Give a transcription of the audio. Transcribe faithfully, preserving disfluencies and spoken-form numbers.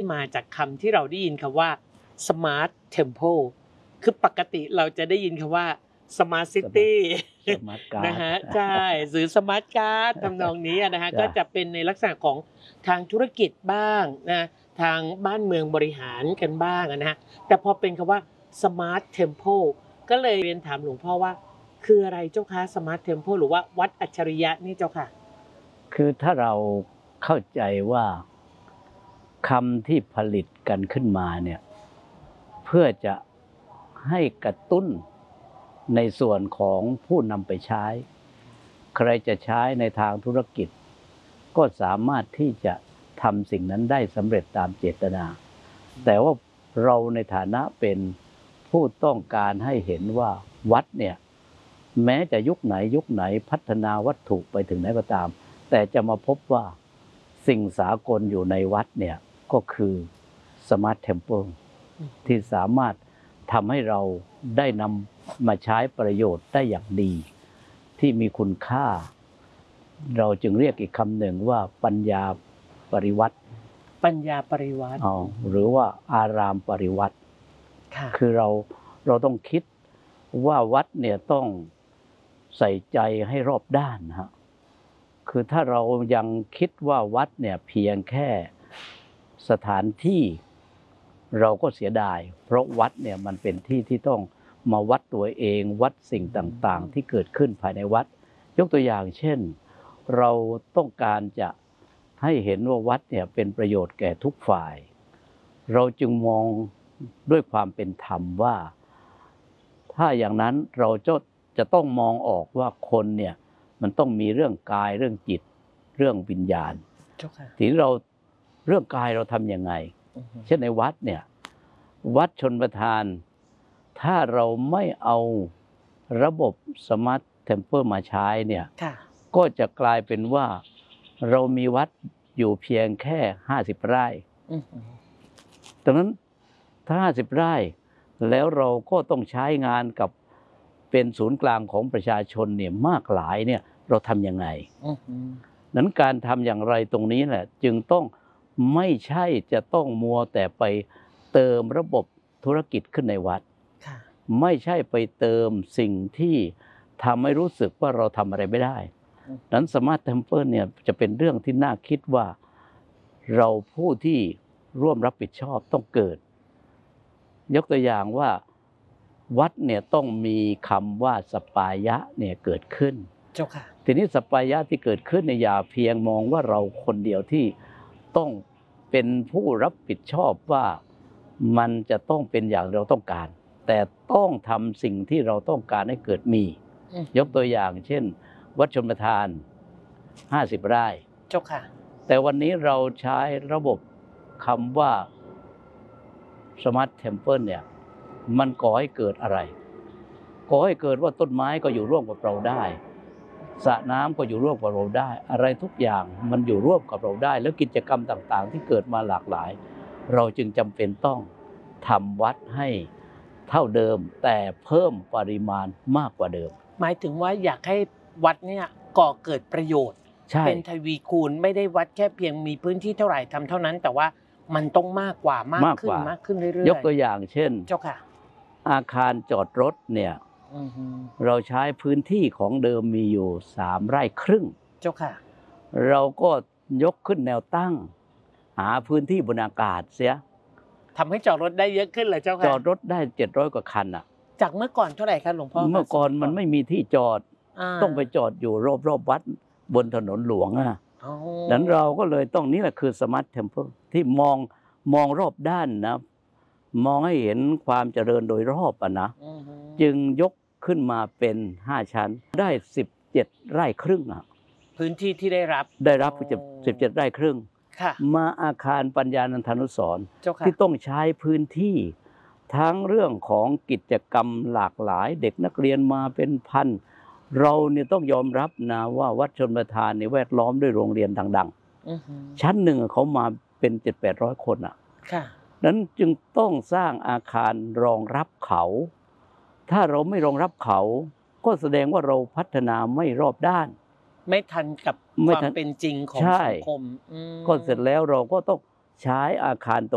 มาจากคำที่เราได้ยินคำว่า Smart Temple คือปกติเราจะได้ยินคำว่า Smart City นะฮะใช่หรือ Smart Card ทำนองนี้นะฮะก็จะเป็นในลักษณะของทางธุรกิจบ้างนะทางบ้านเมืองบริหารกันบ้างนะฮะแต่พอเป็นคำว่า Smart Temple ก็เลยเรียนถามหลวงพ่อว่าคืออะไรเจ้าคะ Smart Temple หรือว่าวัดอัจฉริยะนี่เจ้าค่ะคือถ้าเราเข้าใจว่าคำที่ผลิตกันขึ้นมาเนี่ยเพื่อจะให้กระตุ้นในส่วนของผู้นำไปใช้ใครจะใช้ในทางธุรกิจก็สามารถที่จะทำสิ่งนั้นได้สำเร็จตามเจตนาแต่ว่าเราในฐานะเป็นผู้ต้องการให้เห็นว่าวัดเนี่ยแม้จะยุคไหนยุคไหนพัฒนาวัตถุไปถึงไหนก็ตามแต่จะมาพบว่าสิ่งสากลอยู่ในวัดเนี่ยก็คือ Smart Temple ที่สามารถทำให้เราได้นำมาใช้ประโยชน์ได้อย่างดีที่มีคุณค่าเราจึงเรียกอีกคำหนึ่งว่าปัญญาปริวัติปัญญาปริวัติหรือว่าอารามปริวัติคือเราเราต้องคิดว่าวัดเนี่ยต้องใส่ใจให้รอบด้านนะฮะคือถ้าเรายังคิดว่าวัดเนี่ยเพียงแค่สถานที่เราก็เสียดายเพราะวัดเนี่ยมันเป็นที่ที่ต้องมาวัดตัวเองวัดสิ่งต่างๆที่เกิดขึ้นภายในวัดยกตัวอย่างเช่นเราต้องการจะให้เห็นว่าวัดเนี่ยเป็นประโยชน์แก่ทุกฝ่ายเราจึงมองด้วยความเป็นธรรมว่าถ้าอย่างนั้นเราจะจะต้องมองออกว่าคนเนี่ยมันต้องมีเรื่องกายเรื่องจิตเรื่องวิญญาณทีนี้เราเรื่องกายเราทำยังไงเช่นในวัดเนี่ยวัดชลประทานถ้าเราไม่เอาระบบ Smart Temple มาใช้เนี่ยก็จะกลายเป็นว่าเรามีวัดอยู่เพียงแค่ห้าสิบไร่ดังนั้นถ้าห้าสิบไร่แล้วเราก็ต้องใช้งานกับเป็นศูนย์กลางของประชาชนเนี่ยมากหลายเนี่ยเราทำยังไงนั้นการทำอย่างไรตรงนี้แหละจึงต้องไม่ใช่จะต้องมัวแต่ไปเติมระบบธุรกิจขึ้นในวัดไม่ใช่ไปเติมสิ่งที่ทำให้รู้สึกว่าเราทำอะไรไม่ได้นั้น Smart Temple เนี่ยจะเป็นเรื่องที่น่าคิดว่าเราผู้ที่ร่วมรับผิดชอบต้องเกิดยกตัวอย่างว่าวัดเนี่ยต้องมีคำว่าสปายะเนี่ยเกิดขึ้นเจ้าค่ะทีนี้สปายะที่เกิดขึ้นเนี่ยอย่าเพียงมองว่าเราคนเดียวที่ต้องเป็นผู้รับผิดชอบว่ามันจะต้องเป็นอย่างเราต้องการแต่ต้องทำสิ่งที่เราต้องการให้เกิดมียกตัวอย่างเช่นวัดชลประทานห้าสิบไร่เจ้าค่ะแต่วันนี้เราใช้ระบบคำว่า Smart Temple เนี่ยมันก่อให้เกิดอะไรก่อให้เกิดว่าต้นไม้ก็อยู่ร่วมกับเราได้สระน้ำก็อยู่ร่วมกับเราได้อะไรทุกอย่างมันอยู่ร่วมกับเราได้แล้วกิจกรรมต่างๆที่เกิดมาหลากหลายเราจึงจำเป็นต้องทำวัดให้เท่าเดิมแต่เพิ่มปริมาณมากกว่าเดิมหมายถึงว่าอยากให้วัดเนี่ยก่อเกิดประโยชน์เป็นทวีคูณไม่ได้วัดแค่เพียงมีพื้นที่เท่าไหร่ทำเท่านั้นแต่ว่ามันต้องมากกว่ามากขึ้นมากขึ้นเรื่อยๆยกตัวอย่างเช่นเจ้าค่ะอาคารจอดรถเนี่ยเราใช้พื้นที่ของเดิมมีอยู่สามไร่ครึ่งเจ้าค่ะเราก็ยกขึ้นแนวตั้งหาพื้นที่บนอากาศเสียทำให้จอดรถได้เยอะขึ้นเลยเจ้าค่ะจอดรถได้เจ็ดร้อยกว่าคันอ่ะจากเมื่อก่อนเท่าไหร่ครับหลวงพ่อเมื่อก่อนมันไม่มีที่จอดต้องไปจอดอยู่รอบๆวัดบนถนนหลวงอ่ะดังนั้นเราก็เลยต้องนี่แหละคือ Smart Temple ที่มองมองรอบด้านนะมองให้เห็นความเจริญโดยรอบอ่ะนะจึงยกขึ้นมาเป็นห้าชั้นได้สิบเจ็ดไร่ครึ่งอ่ะพื้นที่ที่ได้รับได้รับสิบเจ็ดไร่ครึ่งมาอาคารปัญญานันทานุสรณ์ที่ต้องใช้พื้นที่ทั้งเรื่องของกิจกรรมหลากหลายเด็กนักเรียนมาเป็นพันเราเนี่ยต้องยอมรับนะว่าวัดชลประทานในแวดล้อมด้วยโรงเรียนดังๆชั้นหนึ่งเขามาเป็นเจ็ดแปดร้อยคนอ่ะนั้นจึงต้องสร้างอาคารรองรับเขาถ้าเราไม่รองรับเขาก็แสดงว่าเราพัฒนาไม่รอบด้านไม่ทันกับความเป็นจริงของสังคมก็เสร็จแล้วเราก็ต้องใช้อาคาร